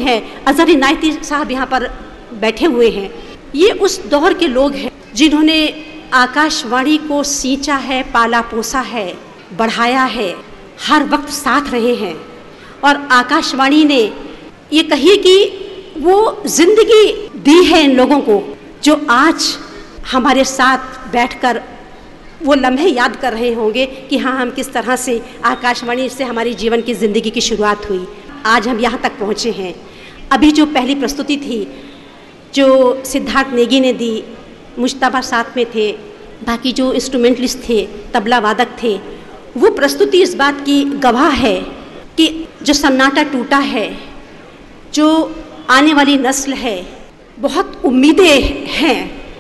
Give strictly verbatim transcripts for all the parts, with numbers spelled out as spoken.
हैं, अजहर इनायती साहब यहाँ पर बैठे हुए हैं। ये उस दौर के लोग हैं जिन्होंने आकाशवाणी को सींचा है, पाला पोसा है, बढ़ाया है, हर वक्त साथ रहे हैं। और आकाशवाणी ने ये कहिए कि वो ज़िंदगी दी है इन लोगों को, जो आज हमारे साथ बैठकर वो लम्हे याद कर रहे होंगे कि हाँ, हम किस तरह से आकाशवाणी से हमारी जीवन की ज़िंदगी की शुरुआत हुई, आज हम यहाँ तक पहुँचे हैं। अभी जो पहली प्रस्तुति थी जो सिद्धार्थ नेगी ने दी, मुश्तबा साथ में थे, बाकी जो इंस्ट्रूमेंटलिस्ट थे, तबला वादक थे, वो प्रस्तुति इस बात की गवाह है कि जो सन्नाटा टूटा है, जो आने वाली नस्ल है, बहुत उम्मीदें हैं।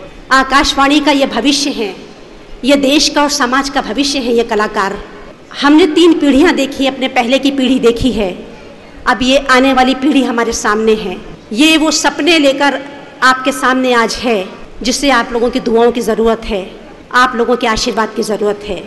आकाशवाणी का ये भविष्य है, ये देश का और समाज का भविष्य है ये कलाकार। हमने तीन पीढ़ियाँ देखी, अपने पहले की पीढ़ी देखी है, अब ये आने वाली पीढ़ी हमारे सामने है। ये वो सपने लेकर आपके सामने आज है जिससे आप लोगों की दुआओं की ज़रूरत है, आप लोगों के आशीर्वाद की ज़रूरत है।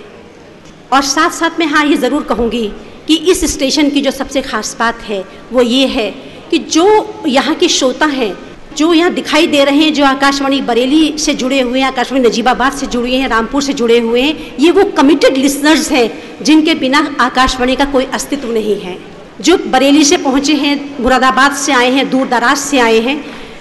और साथ साथ में हाँ, ये ज़रूर कहूँगी कि इस स्टेशन की जो सबसे ख़ास बात है वो ये है कि जो यहाँ के श्रोता हैं, जो यहाँ दिखाई दे रहे हैं, जो आकाशवाणी बरेली से जुड़े हुए हैं, आकाशवाणी नजीबाबाद से जुड़े हैं, रामपुर से जुड़े हुए हैं, ये वो कमिटेड लिसनर्स हैं जिनके बिना आकाशवाणी का कोई अस्तित्व नहीं है। जो बरेली से पहुँचे हैं, मुरादाबाद से आए हैं, दूर दराज से आए हैं,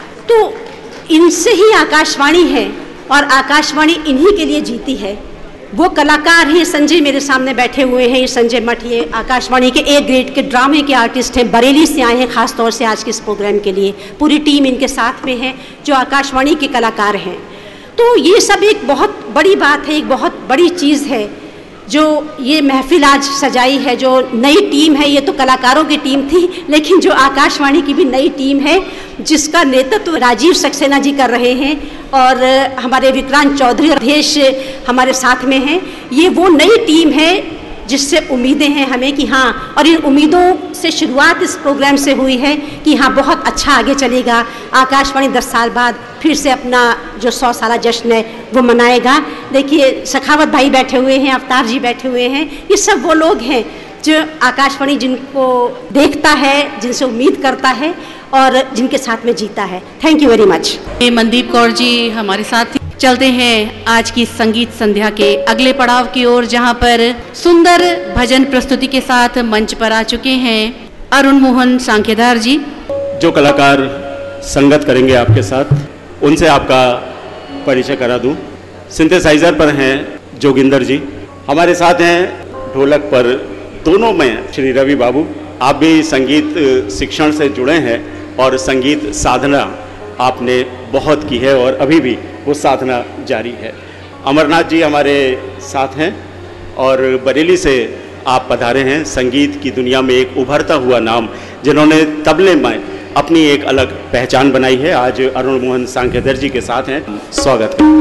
तो इनसे ही आकाशवाणी है और आकाशवाणी इन्हीं के लिए जीती है। वो कलाकार हैं, संजय मेरे सामने बैठे हुए हैं, ये संजय मठ, ये आकाशवाणी के ए ग्रेड के ड्रामे के आर्टिस्ट हैं, बरेली से आए हैं ख़ास तौर से आज के इस प्रोग्राम के लिए। पूरी टीम इनके साथ में है जो आकाशवाणी के कलाकार हैं। तो ये सब एक बहुत बड़ी बात है, एक बहुत बड़ी चीज़ है जो ये महफिल आज सजाई है। जो नई टीम है, ये तो कलाकारों की टीम थी, लेकिन जो आकाशवाणी की भी नई टीम है जिसका नेतृत्व राजीव सक्सेना जी कर रहे हैं और हमारे विक्रांत चौधरी अध्यक्ष हमारे साथ में हैं। ये वो नई टीम है जिससे उम्मीदें हैं हमें कि हाँ, और इन उम्मीदों से शुरुआत इस प्रोग्राम से हुई है कि हाँ, बहुत अच्छा आगे चलेगा। आकाशवाणी दस साल बाद फिर से अपना जो सौ साला जश्न है वो मनाएगा। देखिए, सखावत भाई बैठे हुए हैं, अवतार जी बैठे हुए हैं, ये सब वो लोग हैं जो आकाशवाणी जिनको देखता है, जिनसे उम्मीद करता है और जिनके साथ में जीता है। Thank you very much. Mandeep Kaur ji हमारे साथ। चलते हैं आज की संगीत संध्या के अगले पड़ाव की ओर, जहां पर सुंदर भजन प्रस्तुति के साथ मंच पर आ चुके हैं अरुण मोहन सांकेदार जी। जो कलाकार संगत करेंगे आपके साथ, उनसे आपका परिचय करा दूं। सिंथेसाइजर पर हैं जोगिंदर जी, हमारे साथ हैं ढोलक पर दोनों में श्री रवि बाबू। आप भी संगीत शिक्षण से जुड़े हैं और संगीत साधना आपने बहुत की है और अभी भी वो साधना जारी है। अमरनाथ जी हमारे साथ हैं और बरेली से आप पधारे हैं, संगीत की दुनिया में एक उभरता हुआ नाम, जिन्होंने तबले में अपनी एक अलग पहचान बनाई है। आज अरुण मोहन सांकेदर जी के साथ हैं, स्वागत है।